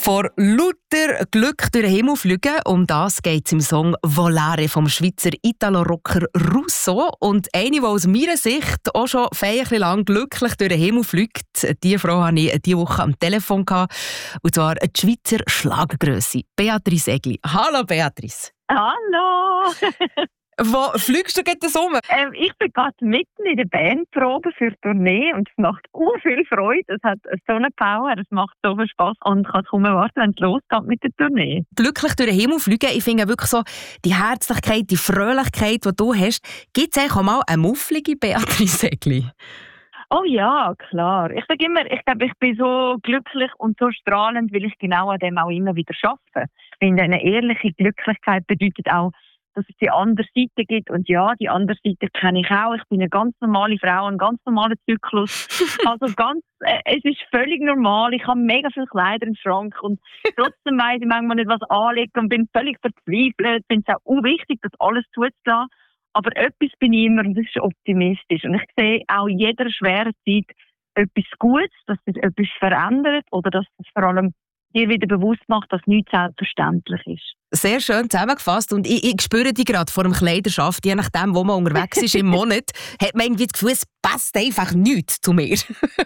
Vor lauter Glück durch den Himmel fliegen, um das geht es im Song «Volare» vom Schweizer Italo-Rocker Russo. Und eine, die aus meiner Sicht auch schon feierlich lang glücklich durch den Himmel fliegt, diese Frau hatte ich diese Woche am Telefon. Und zwar die Schweizer Schlagergrösse, Beatrice Egli. Hallo Beatrice. Hallo! Wo fliegst du gerade so? Ich bin gerade mitten in der Bandprobe für die Tournee und es macht viel Freude. Es hat so eine Power, es macht so viel Spass und ich kann kaum warten, wenn es losgeht mit der Tournee. Glücklich durch den Himmel fliegen, ich finde wirklich so die Herzlichkeit, die Fröhlichkeit, die du hast. Gibt es eigentlich auch mal eine mufflige Beatrice Egli? Oh ja, klar. Ich sage immer, ich glaube, ich bin so glücklich und so strahlend, weil ich genau an dem auch immer wieder arbeite. Ich finde, eine ehrliche Glücklichkeit bedeutet auch, dass es die andere Seite gibt. Und ja, die andere Seite kenne ich auch. Ich bin eine ganz normale Frau, ein ganz normaler Zyklus. Also es ist völlig normal. Ich habe mega viele Kleider im Schrank und trotzdem weiss ich manchmal nicht, was anlegen und bin völlig verzweifelt. Ich finde es auch wichtig, das alles zuzulassen. Aber etwas bin ich immer und das ist optimistisch. Und ich sehe auch in jeder schweren Zeit etwas Gutes, dass sich etwas verändert oder dass es vor allem dir wieder bewusst macht, dass nichts selbstverständlich ist. Sehr schön zusammengefasst. Und ich spüre dich gerade vor dem Kleiderschaft, je nachdem, wo man unterwegs ist im Monat, hat man irgendwie das Gefühl, es passt einfach nichts zu mir.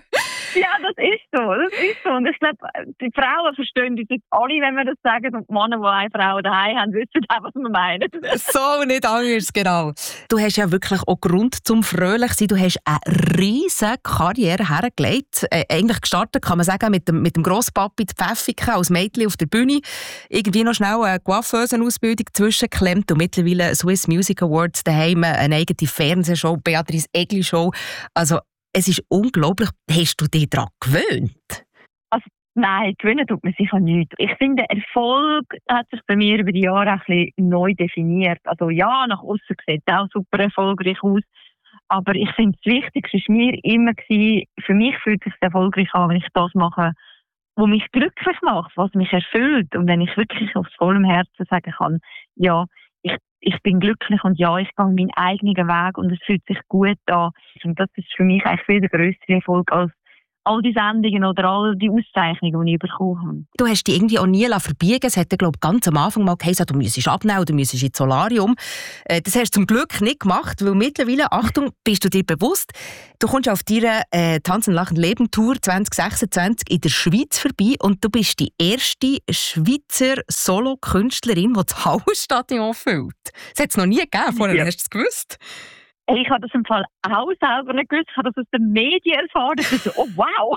Ja, das ist so. Und ich glaube, die Frauen verstehen das jetzt alle, wenn wir das sagen. Und die Männer, die eine Frau daheim haben, wissen auch, was wir meinen. So, nicht anders, genau. Du hast ja wirklich auch Grund zum fröhlich sein. Du hast eine riesige Karriere hergelegt. Eigentlich gestartet, kann man sagen, mit dem Grosspapi Pfäffiken als Mädchen auf der Bühne. Irgendwie noch schnell eine Coiffeusenausbildung zwischengeklemmt und mittlerweile Swiss Music Awards daheim, eine eigene Fernsehshow, Beatrice Egli Show. Also, es ist unglaublich. Hast du dich daran gewöhnt? Also, nein, gewöhnen tut man sicher nicht. Ich finde, Erfolg hat sich bei mir über die Jahre ein bisschen neu definiert. Also ja, nach außen sieht es auch super erfolgreich aus. Aber ich finde, das Wichtigste war mir immer, für mich fühlt es sich erfolgreich an, wenn ich das mache, was mich glücklich macht, was mich erfüllt. Und wenn ich wirklich aus vollem Herzen sagen kann, ja, ich bin glücklich und ja, ich gehe meinen eigenen Weg und es fühlt sich gut an. Und das ist für mich eigentlich viel der grössere Erfolg als all die Sendungen oder all die Auszeichnungen, die ich bekommen habe. Du hast dich irgendwie auch nie verbiegen. Es hat, glaube ich, ganz am Anfang mal geheißen, du müsstest abnehmen, du müsstest ins Solarium. Das hast du zum Glück nicht gemacht, weil mittlerweile, Achtung, bist du dir bewusst, du kommst auf deiner Tanzen, Lachen, Leben Tour 2026 in der Schweiz vorbei und du bist die erste Schweizer Solo-Künstlerin, die das Hallenstadion füllt. Das hat es noch nie gegeben, vorher hast du es gewusst. Ich habe das im Fall auch selber nicht gewusst. Ich habe das aus den Medien erfahren. Ich dachte, oh wow!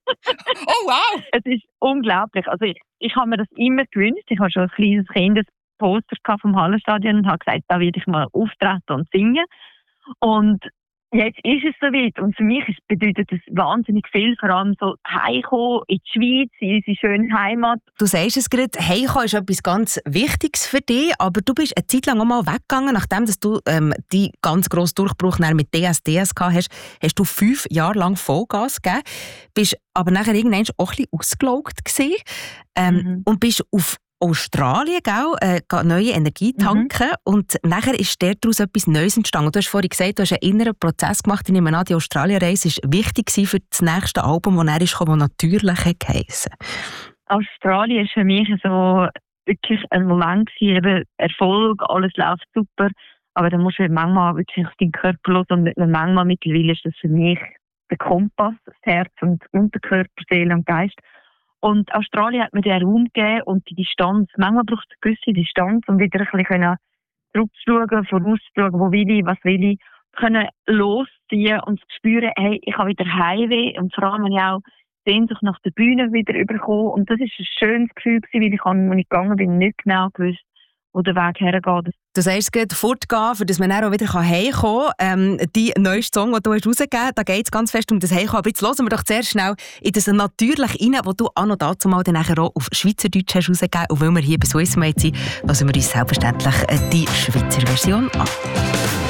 Oh wow! Es ist unglaublich. Also ich habe mir das immer gewünscht. Ich habe schon als kleines Kind ein Poster vom Hallenstadion und habe gesagt, da werde ich mal auftreten und singen. Und jetzt ist es soweit. Und für mich bedeutet das wahnsinnig viel, vor allem so heimkommen in die Schweiz, in unsere schöne Heimat. Du sagst es gerade, heimkommen ist etwas ganz Wichtiges für dich, aber du bist eine Zeit lang auch mal weggegangen, nachdem dass du die ganz grossen Durchbruch mit DSDS gehabt hast, hast du 5 Jahre lang Vollgas gegeben, bist aber nachher irgendwann auch ein bisschen ausgelaugt gewesen, und bist auf Australien, neue Energie tanken und nachher ist daraus etwas Neues entstanden. Du hast vorhin gesagt, du hast einen inneren Prozess gemacht. Ich nehme an, die Australien-Reise war wichtig für das nächste Album, das dann kam, das «Natürlich» geheissen. Australien war für mich so wirklich ein Moment gewesen, Erfolg, alles läuft super, aber dann musst du manchmal wirklich auf deinen Körper hören und manchmal mittlerweile ist das für mich der Kompass, das Herz und Unterkörper, Seele und Geist. Und Australien hat mir den Raum gegeben und die Distanz. Manchmal braucht es eine gewisse Distanz, um wieder ein bisschen zurückzuschauen, vorauszuschauen, wo will ich, was will ich, können losziehen und spüren, hey, ich habe wieder Heimweh und vor allem habe ich auch Sehnsucht nach der Bühne wieder bekommen. Und das war ein schönes Gefühl, weil ich, als ich gegangen bin, nicht genau gewusst, wo der Weg hergeht. Du sagst gerade, fortgehen, für dass man dann auch wieder heimkommen kann. Die neueste Song, die du herausgegeben hast, da geht es ganz fest um das Heimkommen. Aber jetzt hören wir doch zuerst schnell in das «Natürlich» rein, wo du auch noch dazu mal dann nachher auch auf Schweizerdeutsch hast herausgegeben. Und weil wir hier bei Swissmade sind, hören wir uns selbstverständlich die Schweizer Version an.